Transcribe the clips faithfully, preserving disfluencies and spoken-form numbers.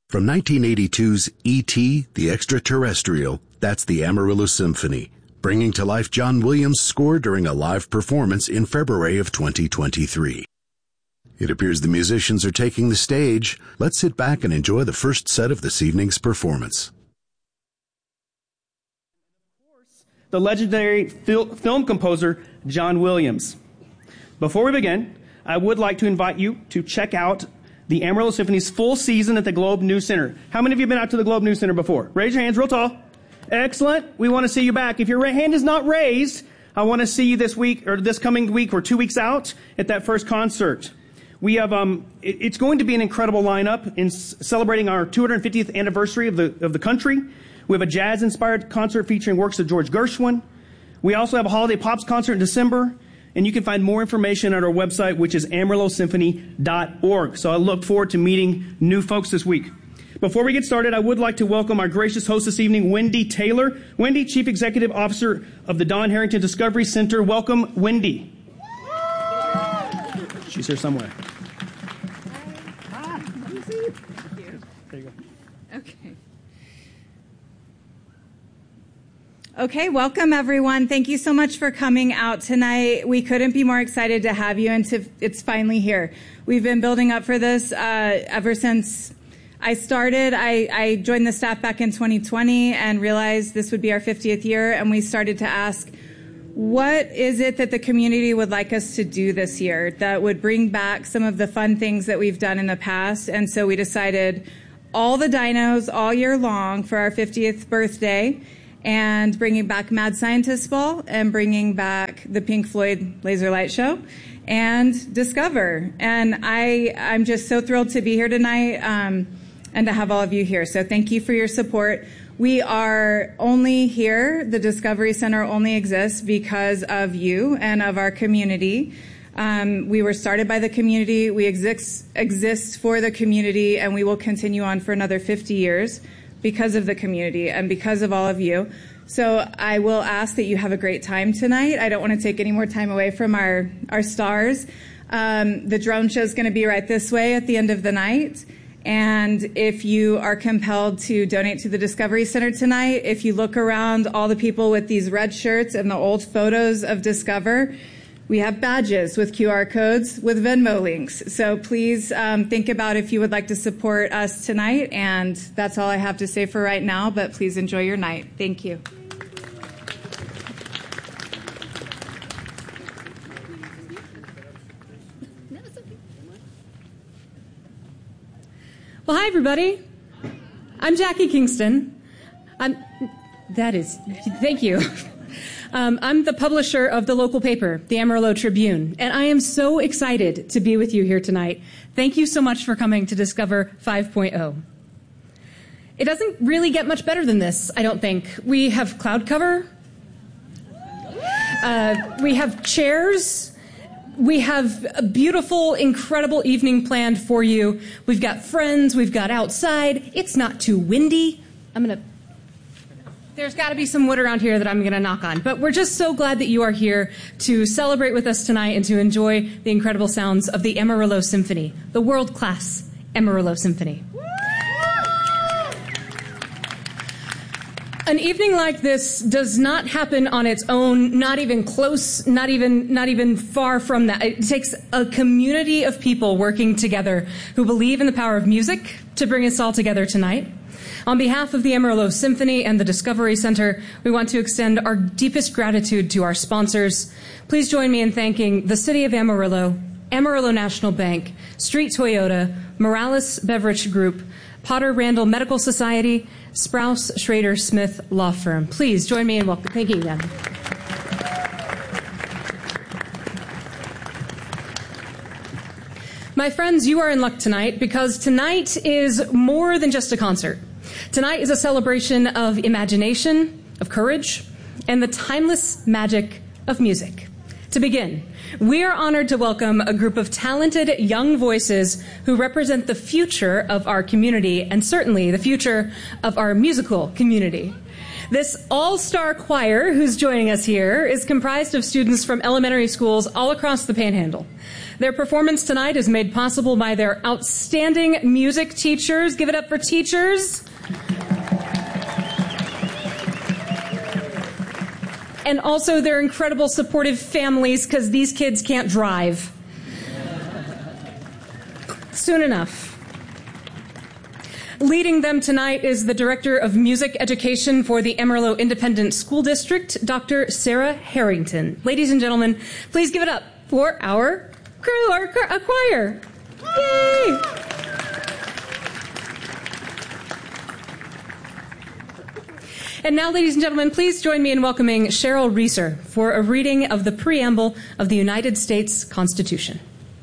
From nineteen eighty-two's E T, the Extraterrestrial, that's the Amarillo Symphony, bringing to life John Williams' score during a live performance in February of twenty twenty-three. It appears the musicians are taking the stage. Let's sit back and enjoy the first set of this evening's performance. The legendary fil- film composer John Williams. Before we begin, I would like to invite you to check out the Amarillo Symphony's full season at the Globe News Center. How many of you have been out to the Globe News Center before? Raise your hands real tall. Excellent. We want to see you back. If your hand is not raised, I want to see you this week or this coming week or two weeks out at that first concert. We have, um, it, it's going to be an incredible lineup in s- celebrating our two hundred fiftieth anniversary of the, of the country. We have a jazz-inspired concert featuring works of George Gershwin. We also have a Holiday Pops concert in December. And you can find more information at our website, which is amarillo symphony dot org. So I look forward to meeting new folks this week. Before we get started, I would like to welcome our gracious host this evening, Wendy Taylor. Wendy, Chief Executive Officer of the Don Harrington Discovery Center. Welcome, Wendy. She's here somewhere. Hi. Let me see you. Thank you. There you go. Okay. Okay, welcome everyone. Thank you so much for coming out tonight. We couldn't be more excited to have you, and to, it's finally here. We've been building up for this uh, ever since I started. I, I joined the staff back in twenty twenty and realized this would be our fiftieth year, and we started to ask, what is it that the community would like us to do this year that would bring back some of the fun things that we've done in the past? And so we decided all the dinos all year long for our fiftieth birthday, and bringing back Mad Scientist Ball, and bringing back the Pink Floyd Laser Light Show, and Discover. And I, I'm just so thrilled to be here tonight um, and to have all of you here. So thank you for your support. We are only here, the Discovery Center only exists because of you and of our community. Um, we were started by the community, we exist, exist for the community, and we will continue on for another fifty years. Because of the community and because of all of you. So I will ask that you have a great time tonight. I don't want to take any more time away from our, our stars. Um, the drone show is going to be right this way at the end of the night. And if you are compelled to donate to the Discovery Center tonight, if you look around all the people with these red shirts and the old photos of Discover, we have badges with Q R codes with Venmo links. So please um, think about if you would like to support us tonight. And that's all I have to say for right now, but please enjoy your night. Thank you. Well, hi, everybody. I'm Jackie Kingston. I'm, that is, thank you. Um, I'm the publisher of the local paper, the Amarillo Tribune, and I am so excited to be with you here tonight. Thank you so much for coming to Discover five point oh. It doesn't really get much better than this, I don't think. We have cloud cover. Uh, we have chairs. We have a beautiful, incredible evening planned for you. We've got friends. We've got outside. It's not too windy. I'm going to... There's got to be some wood around here that I'm going to knock on. But we're just so glad that you are here to celebrate with us tonight and to enjoy the incredible sounds of the Amarillo Symphony, the world-class Amarillo Symphony. An evening like this does not happen on its own, not even close, not even, not even far from that. It takes a community of people working together who believe in the power of music to bring us all together tonight. On behalf of the Amarillo Symphony and the Discovery Center, we want to extend our deepest gratitude to our sponsors. Please join me in thanking the City of Amarillo, Amarillo National Bank, Street Toyota, Morales Beverage Group, Potter Randall Medical Society, Sprouse Schrader Smith Law Firm. Please join me in welcome, thanking them. My friends, you are in luck tonight because tonight is more than just a concert. Tonight is a celebration of imagination, of courage, and the timeless magic of music. To begin, we are honored to welcome a group of talented young voices who represent the future of our community and certainly the future of our musical community. This all-star choir who's joining us here is comprised of students from elementary schools all across the Panhandle. Their performance tonight is made possible by their outstanding music teachers. Give it up for teachers. And also their incredible supportive families, because these kids can't drive. Soon enough. Leading them tonight is the Director of Music Education for the Amarillo Independent School District, Doctor Sarah Harrington. Ladies and gentlemen, please give it up for our crew, our choir. Yay! And now, ladies and gentlemen, please join me in welcoming Cheryl Reeser for a reading of the preamble of the United States Constitution.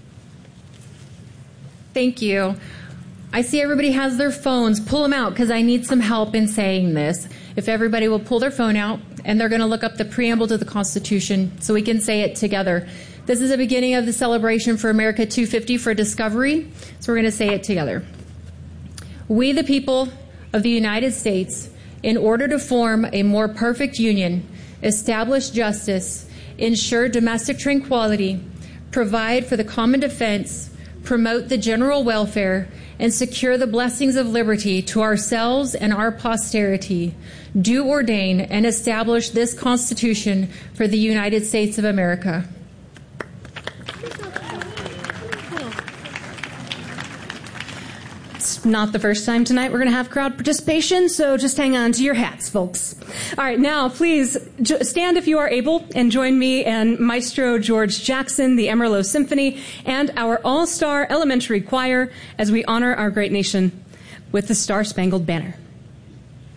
Thank you. I see everybody has their phones. Pull them out because I need some help in saying this. If everybody will pull their phone out, and they're going to look up the preamble to the Constitution so we can say it together. This is the beginning of the celebration for America two fifty for Discovery, so we're going to say it together. We, the people of the United States, in order to form a more perfect union, establish justice, ensure domestic tranquility, provide for the common defense, promote the general welfare, and secure the blessings of liberty to ourselves and our posterity, do ordain and establish this Constitution for the United States of America. It's not the first time tonight we're going to have crowd participation, so just hang on to your hats, folks. All right, now please stand if you are able and join me and Maestro George Jackson, the Amarillo Symphony, and our all-star elementary choir as we honor our great nation with the Star-Spangled Banner.